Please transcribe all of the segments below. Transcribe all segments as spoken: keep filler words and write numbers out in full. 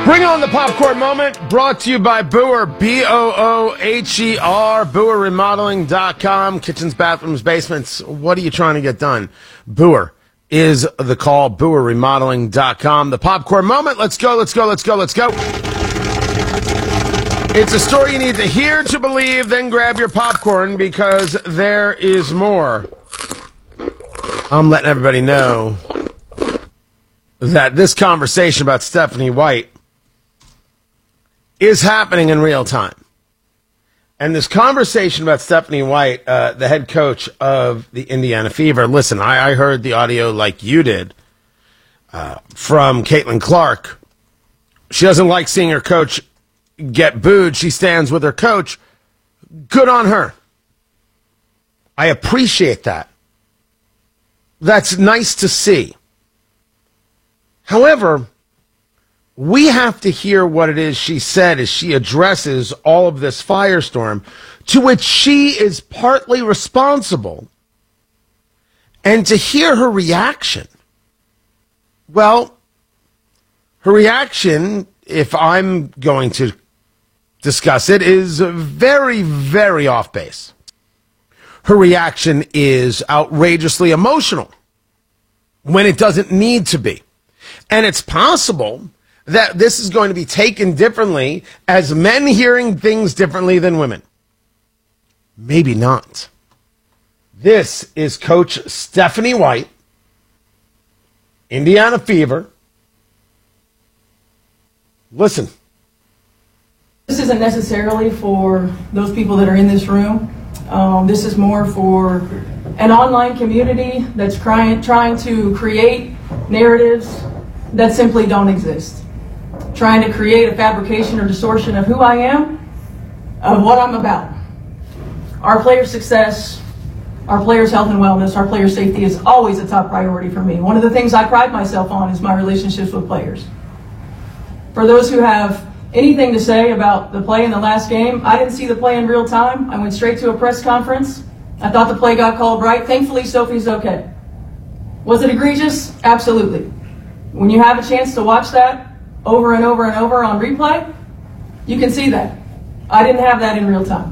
Bring on the popcorn moment, brought to you by Booher, B O O H E R, Booher Remodeling dot com, kitchens, bathrooms, basements. What are you trying to get done? Booher is the call, Booher Remodeling dot com. The popcorn moment, let's go, let's go, let's go, let's go. It's a story you need to hear to believe, then grab your popcorn because there is more. I'm letting everybody know that this conversation about Stephanie White is happening in real time. And this conversation about Stephanie White, uh, the head coach of the Indiana Fever, listen, I, I heard the audio like you did uh, from Caitlin Clark. She doesn't like seeing her coach get booed. She stands with her coach. Good on her. I appreciate that. That's nice to see. However, we have to hear what it is she said as she addresses all of this firestorm, to which she is partly responsible, and to hear her reaction. Well, her reaction, if I'm going to discuss it, is very, very off base. Her reaction is outrageously emotional when it doesn't need to be. And it's possible that this is going to be taken differently as men hearing things differently than women. Maybe not. This is Coach Stephanie White, Indiana Fever. Listen. This isn't necessarily for those people that are in this room. Um, this is more for an online community that's trying, trying to create narratives that simply don't exist. Trying to create a fabrication or distortion of who I am, of what I'm about. Our players' success, our players' health and wellness, our players' safety is always a top priority for me. One of the things I pride myself on is my relationships with players. For those who have anything to say about the play in the last game, I didn't see the play in real time. I went straight to a press conference. I thought the play got called right. Thankfully, Sophie's okay. Was it egregious? Absolutely. When you have a chance to watch that over and over and over on replay, you can see that. I didn't have that in real time.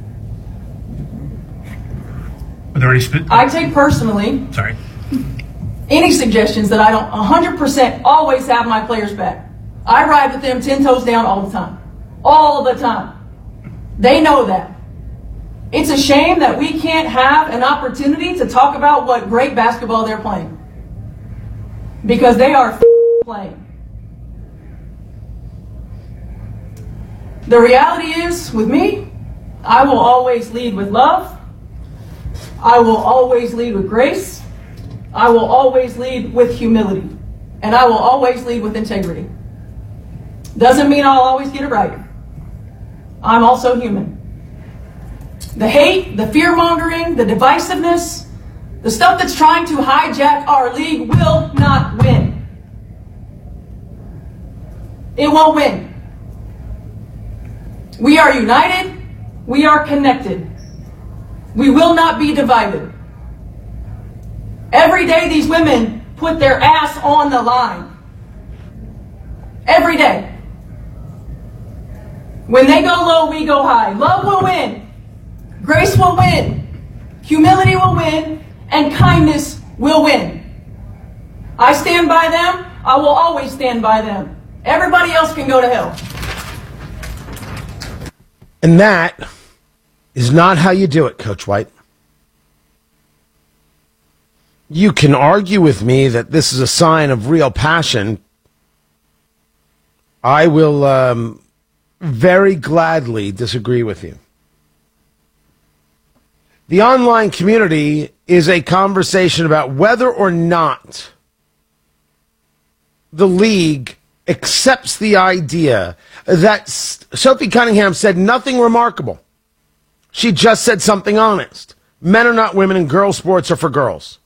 Are there any sp- I take personally Sorry. any suggestions that I don't one hundred percent always have my players back. I ride with them ten toes down all the time. All the time. They know that. It's a shame that we can't have an opportunity to talk about what great basketball they're playing. Because they are f- playing. The reality is, with me, I will always lead with love. I will always lead with grace. I will always lead with humility. And I will always lead with integrity. Doesn't mean I'll always get it right. I'm also human. The hate, the fear-mongering, the divisiveness, the stuff that's trying to hijack our league will not win. It won't win. We are united. We are connected. We will not be divided. Every day these women put their ass on the line. Every day. When they go low, we go high. Love will win. Grace will win. Humility will win. And kindness will win. I stand by them. I will always stand by them. Everybody else can go to hell. And that is not how you do it, Coach White. You can argue with me that this is a sign of real passion. I will um, very gladly disagree with you. The online community is a conversation about whether or not the league accepts the idea that Sophie Cunningham said nothing remarkable. She just said something honest. Men are not women and girl sports are for girls.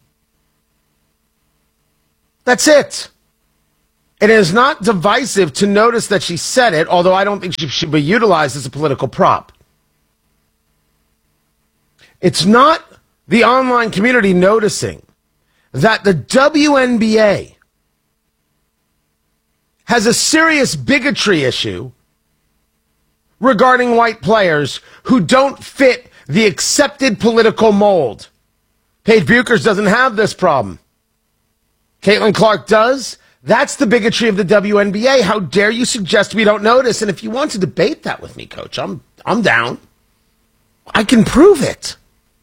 That's it. It is not divisive to notice that she said it, although I don't think she should be utilized as a political prop. It's not the online community noticing that the W N B A has a serious bigotry issue regarding white players who don't fit the accepted political mold. Paige Buchers doesn't have this problem. Caitlin Clark does. That's the bigotry of the W N B A. How dare you suggest we don't notice? And if you want to debate that with me, Coach, I'm I'm down. I can prove it.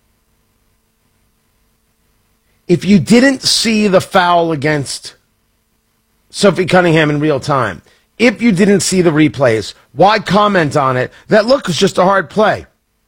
If you didn't see the foul against Sophie Cunningham in real time, if you didn't see the replays, why comment on it? That look was just a hard play.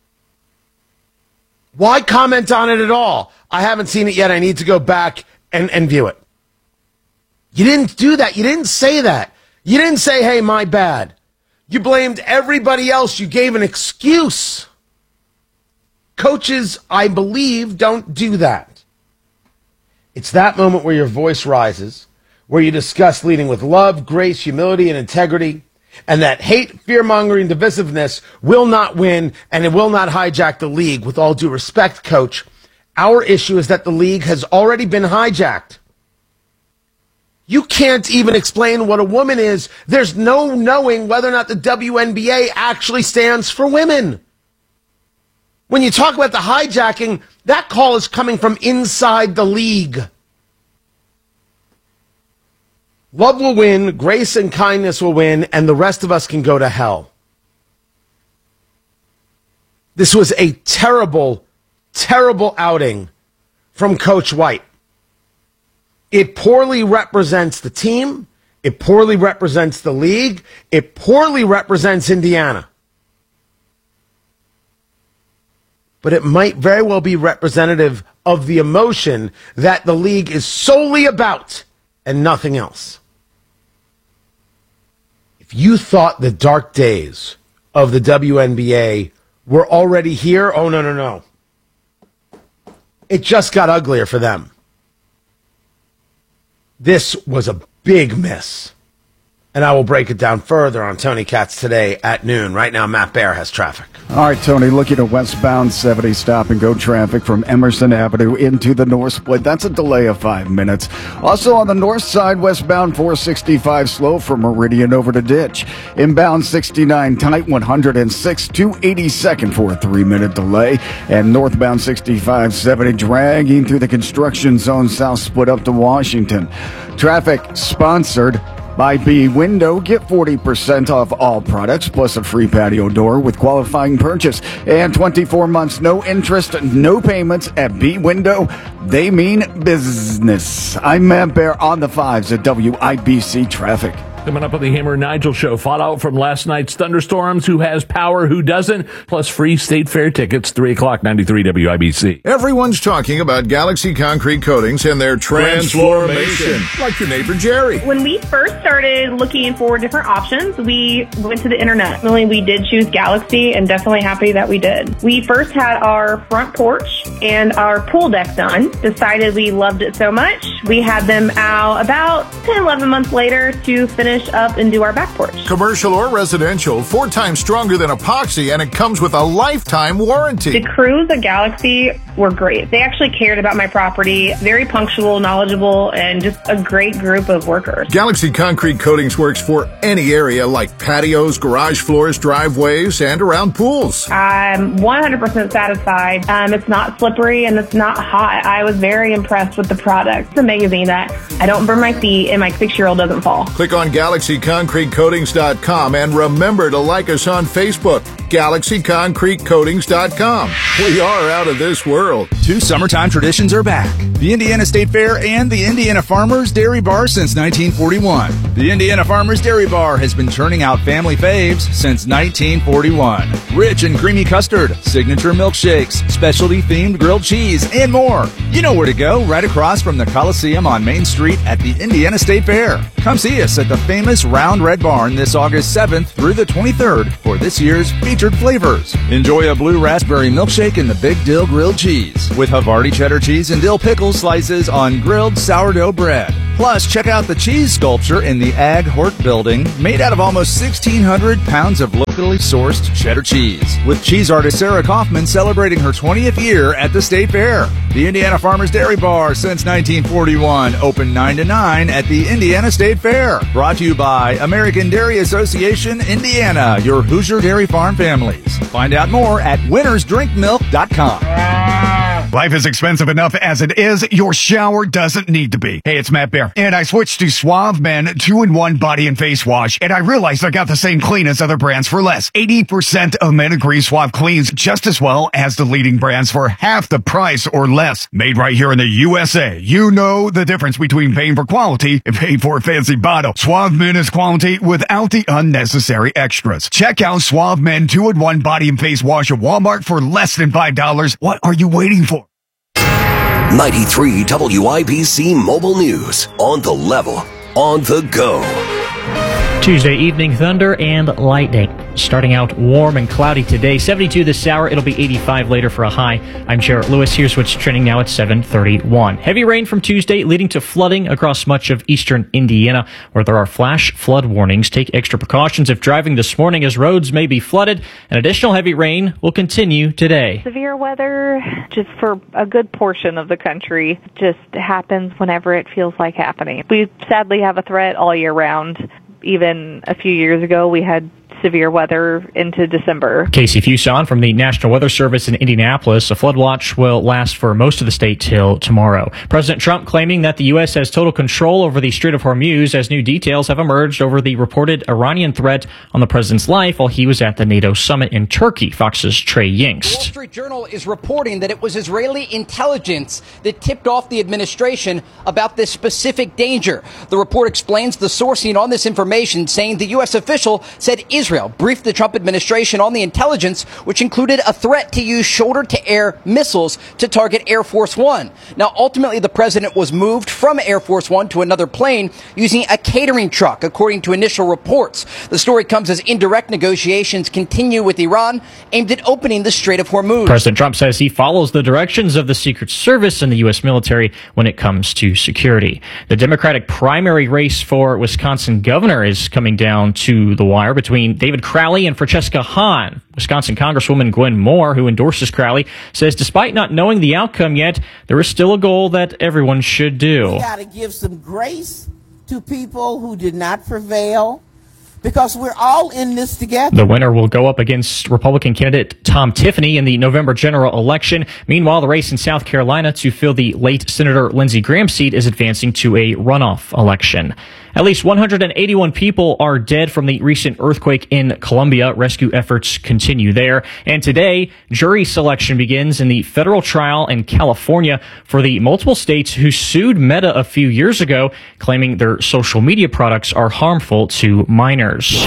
Why comment on it at all? I haven't seen it yet. I need to go back and, and view it. You didn't do that. You didn't say that. You didn't say, hey, my bad. You blamed everybody else. You gave an excuse. Coaches, I believe, don't do that. It's that moment where your voice rises, where you discuss leading with love, grace, humility, and integrity, and that hate, fear-mongering, divisiveness will not win, and it will not hijack the league. With all due respect, Coach, our issue is that the league has already been hijacked. You can't even explain what a woman is. There's no knowing whether or not the W N B A actually stands for women. When you talk about the hijacking, that call is coming from inside the league. Love will win, grace and kindness will win, and the rest of us can go to hell. This was a terrible, terrible outing from Coach White. It poorly represents the team. It poorly represents the league. It poorly represents Indiana. But it might very well be representative of the emotion that the league is solely about and nothing else. If you thought the dark days of the W N B A were already here, oh, no, no, no. It just got uglier for them. This was a big miss. And I will break it down further on Tony Katz today at noon. Right now, Matt Bear has traffic. All right, Tony, looking at westbound seventy stop-and-go traffic from Emerson Avenue into the North Split. That's a delay of five minutes. Also on the north side, westbound four sixty-five slow from Meridian over to Ditch. Inbound sixty-nine tight, one hundred six to eighty-second for a three-minute delay. And northbound sixty-five seventy dragging through the construction zone south split up to Washington. Traffic sponsored by B Window. Get forty percent off all products plus a free patio door with qualifying purchase and twenty-four months no interest, no payments at B Window. They mean business. I'm Matt Bear on the fives at W I B C Traffic. Coming up on the Hammer and Nigel show, fallout from last night's thunderstorms, who has power, who doesn't, plus free State Fair tickets, three o'clock, ninety-three W I B C. Everyone's talking about Galaxy Concrete Coatings and their transformation, like your neighbor Jerry. When we first started looking for different options, we went to the internet. Really, we did choose Galaxy, and definitely happy that we did. We first had our front porch and our pool deck done. Decided we loved it so much, we had them out about ten, eleven months later to finish up and do our back porch. Commercial or residential, four times stronger than epoxy, and it comes with a lifetime warranty. The crews at Galaxy were great. They actually cared about my property, very punctual, knowledgeable, and just a great group of workers. Galaxy Concrete Coatings works for any area like patios, garage floors, driveways, and around pools. I'm one hundred percent satisfied. Um, it's not slippery and it's not hot. I was very impressed with the product. It's amazing that I don't burn my feet and my six-year-old doesn't fall. Click on Galaxy Concrete Coatings dot com and remember to like us on Facebook, Galaxy Concrete Coatings dot com. We are out of this world. Two summertime traditions are back. The Indiana State Fair and the Indiana Farmers Dairy Bar since nineteen forty-one. The Indiana Farmers Dairy Bar has been churning out family faves since nineteen forty-one. Rich and creamy custard, signature milkshakes, specialty-themed grilled cheese, and more. You know where to go, right across from the Coliseum on Main Street at the Indiana State Fair. Come see us at the famous Round Red Barn this August seventh through the twenty-third for this year's featured flavors. Enjoy a blue raspberry milkshake and the Big Dill grilled cheese with Havarti cheddar cheese and dill pickle slices on grilled sourdough bread. Plus, check out the cheese sculpture in the Ag Hort building made out of almost sixteen hundred pounds of local ethically sourced cheddar cheese. With cheese artist Sarah Kaufman celebrating her twentieth year at the State Fair. The Indiana Farmers Dairy Bar since nineteen forty-one. Open nine to nine at the Indiana State Fair. Brought to you by American Dairy Association, Indiana, your Hoosier Dairy Farm families. Find out more at winners drink milk dot com. Life is expensive enough as it is. Your shower doesn't need to be. Hey, it's Matt Bear. And I switched to Suave Men two in one body and face wash. And I realized I got the same clean as other brands for less. eighty percent of men agree Suave cleans just as well as the leading brands for half the price or less. Made right here in the U S A. You know the difference between paying for quality and paying for a fancy bottle. Suave Men is quality without the unnecessary extras. Check out Suave Men two in one body and face wash at Walmart for less than five dollars. What are you waiting for? ninety-three W I B C Mobile News. On the level. On the go. Tuesday evening, thunder and lightning. Starting out warm and cloudy today. seventy-two this hour. It'll be eighty-five later for a high. I'm Jarrett Lewis. Here's what's trending now at seven thirty-one. Heavy rain from Tuesday leading to flooding across much of eastern Indiana, where there are flash flood warnings. Take extra precautions if driving this morning, as roads may be flooded. And additional heavy rain will continue today. Severe weather, just for a good portion of the country, just happens whenever it feels like happening. We sadly have a threat all year round. Even a few years ago, we had severe weather into December. Casey Fuson from the National Weather Service in Indianapolis. A flood watch will last for most of the state till tomorrow. President Trump claiming that the U S has total control over the Strait of Hormuz as new details have emerged over the reported Iranian threat on the president's life while he was at the NATO summit in Turkey. Fox's Trey Yingst. The Wall Street Journal is reporting that it was Israeli intelligence that tipped off the administration about this specific danger. The report explains the sourcing on this information, saying the U S official said Israel briefed the Trump administration on the intelligence, which included a threat to use shoulder-to-air missiles to target Air Force One. Now, ultimately, the president was moved from Air Force One to another plane using a catering truck, according to initial reports. The story comes as indirect negotiations continue with Iran, aimed at opening the Strait of Hormuz. President Trump says he follows the directions of the Secret Service and the U S military when it comes to security. The Democratic primary race for Wisconsin governor is coming down to the wire between David Crowley and Francesca Hahn. Wisconsin Congresswoman Gwen Moore, who endorses Crowley, says despite not knowing the outcome yet, there is still a goal that everyone should do. We got to give some grace to people who did not prevail, because we're all in this together. The winner will go up against Republican candidate Tom Tiffany in the November general election. Meanwhile, the race in South Carolina to fill the late Senator Lindsey Graham seat is advancing to a runoff election. At least one hundred eighty-one people are dead from the recent earthquake in Colombia. Rescue efforts continue there. And today, jury selection begins in the federal trial in California for the multiple states who sued Meta a few years ago, claiming their social media products are harmful to minors.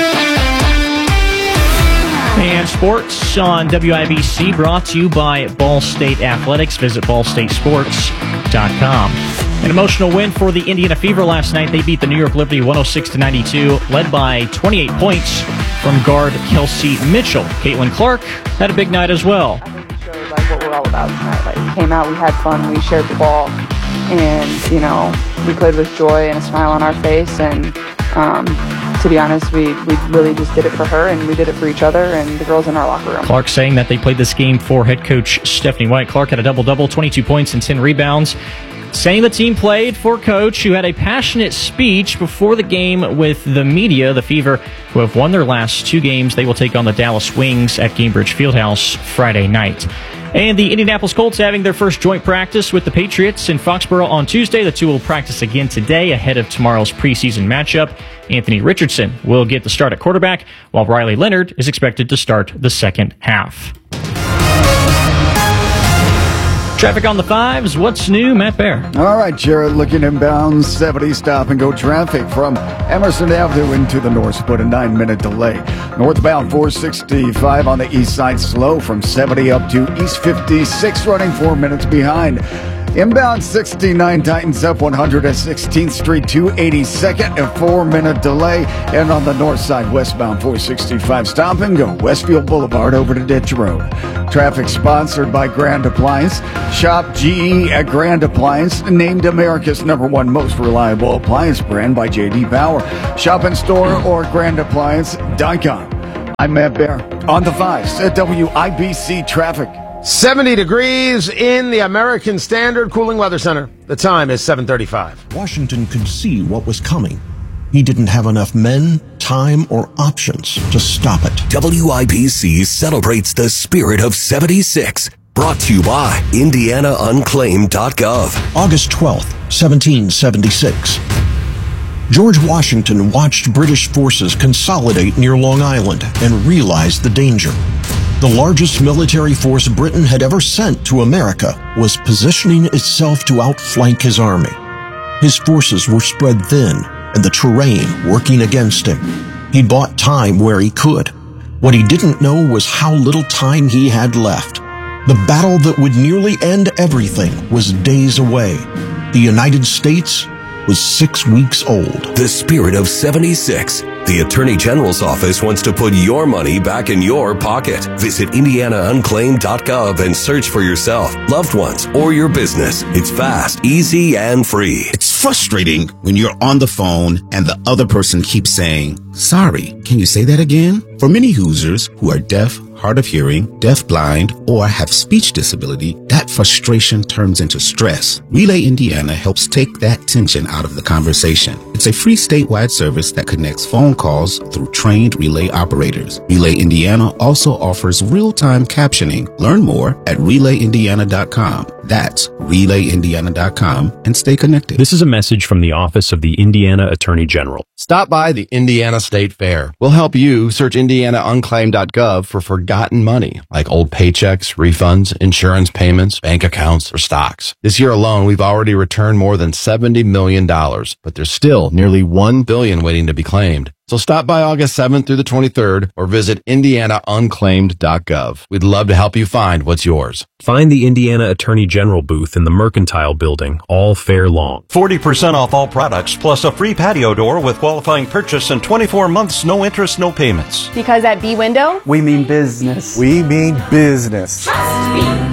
And sports on W I B C brought to you by Ball State Athletics. Visit ball state sports dot com. An emotional win for the Indiana Fever last night. They beat the New York Liberty one oh six to ninety-two, led by twenty-eight points from guard Kelsey Mitchell. Caitlin Clark had a big night as well. I think we showed like what we're all about tonight. Like, we came out, we had fun, we shared the ball, and you know, we played with joy and a smile on our face. And um, to be honest, we, we really just did it for her, and we did it for each other and the girls in our locker room. Clark saying that they played this game for head coach Stephanie White. Clark had a double-double, twenty-two points and ten rebounds. Saying the team played for Coach, who had a passionate speech before the game with the media. The Fever, who have won their last two games, they will take on the Dallas Wings at Gainbridge Fieldhouse Friday night. And the Indianapolis Colts having their first joint practice with the Patriots in Foxborough on Tuesday. The two will practice again today ahead of tomorrow's preseason matchup. Anthony Richardson will get the start at quarterback, while Riley Leonard is expected to start the second half. Traffic on the fives. What's new, Matt Bear? All right, Jared, looking inbound, seventy stop and go traffic from Emerson Avenue into the North Split, a nine-minute delay. Northbound four sixty-five on the east side, slow from seventy up to East fifty-six, running four minutes behind. Inbound sixty-nine tightens up one hundred sixteenth Street, two eighty-second, a four-minute delay. And on the north side, westbound four sixty-five, stop and go Westfield Boulevard over to Ditch Road. Traffic sponsored by Grand Appliance. Shop G E at Grand Appliance, named America's number one most reliable appliance brand by J D Power. Shop in store or grand appliance dot com. I'm Matt Bear on the Vice at W I B C Traffic. seventy degrees in the American Standard Cooling Weather Center. The time is seven thirty-five. Washington could see what was coming. He didn't have enough men, time, or options to stop it. W I B C celebrates the spirit of seventy-six. Brought to you by Indiana Unclaimed dot gov. August twelfth, seventeen seventy-six. George Washington watched British forces consolidate near Long Island and realized the danger. The largest military force Britain had ever sent to America was positioning itself to outflank his army. His forces were spread thin and the terrain working against him. He bought time where he could. What he didn't know was how little time he had left. The battle that would nearly end everything was days away. The United States was six weeks old. The spirit of seventy-six. The Attorney General's office wants to put your money back in your pocket. Visit Indiana Unclaimed dot gov and search for yourself, loved ones, or your business. It's fast, easy, and free. It's frustrating when you're on the phone and the other person keeps saying, "Sorry, can you say that again?" For many Hoosiers who are deaf, hard of hearing, deafblind, or have speech disability, that frustration turns into stress. Relay Indiana helps take that tension out of the conversation. It's a free statewide service that connects phone calls through trained relay operators. Relay Indiana also offers real-time captioning. Learn more at relay indiana dot com. That's relay indiana dot com and stay connected. This is a message from the Office of the Indiana Attorney General. Stop by the Indiana State Fair. We'll help you search Indiana Unclaimed dot gov for forgotten money, like old paychecks, refunds, insurance payments, bank accounts, or stocks. This year alone, we've already returned more than seventy million dollars, but there's still nearly one billion dollars waiting to be claimed. So stop by August seventh through the twenty-third or visit Indiana Unclaimed dot gov. We'd love to help you find what's yours. Find the Indiana Attorney General booth in the Mercantile Building all fair long. forty percent off all products, plus a free patio door with qualifying purchase and twenty-four months, no interest, no payments. Because at B-Window, we mean business. We mean business. Trust me.